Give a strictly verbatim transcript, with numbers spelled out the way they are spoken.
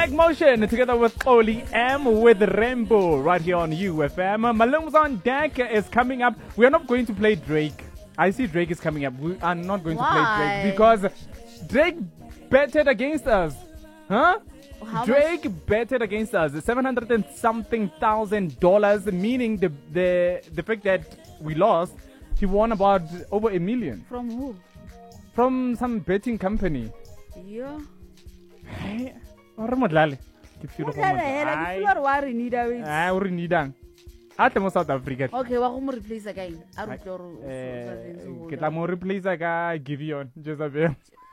Black Motion together with Oli M with Rainbow right here on U F M. Malung's on deck is coming up. We are not going to play Drake. I see Drake is coming up. We are not going Why? to play Drake because Drake betted against us. Huh? How Drake much? betted against us seven hundred and something thousand dollars, meaning the the the fact that we lost, he won about over a million. From who? From some betting company. Yeah. Hey, or modlale. Ke feel go modlale. Ah, o re nidang. Atle mo South Africa. Okay, wa go mo replace again. A re tlo Eh, ke tla mo replace ka Gideon, Jezabel.